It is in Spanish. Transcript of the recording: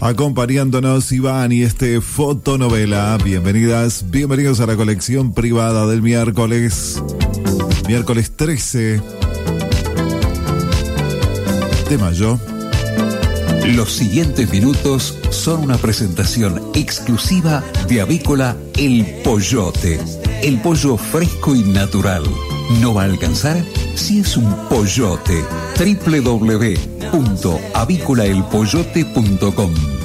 Acompañándonos Iván y fotonovela. Bienvenidas, bienvenidos a la colección privada del miércoles 13 de mayo. Los siguientes minutos son una presentación exclusiva de Avícola El Pollote. El pollo fresco y natural. ¿No va a alcanzar? Si es un pollote. www.avícolaelpollote.com